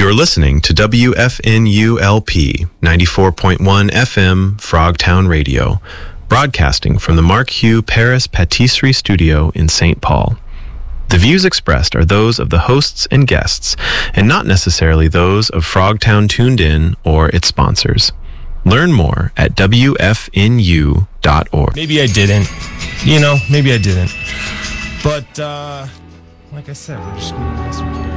You're listening to WFNULP 94.1 FM Frogtown Radio, broadcasting from the Mark Hugh Paris Patisserie Studio in St. Paul. The views expressed are those of the hosts and guests, and not necessarily those of Frogtown Tuned In or its sponsors. Learn more at WFNU.org. Maybe I didn't. Maybe I didn't. But, like I said, we're just going to mess with it.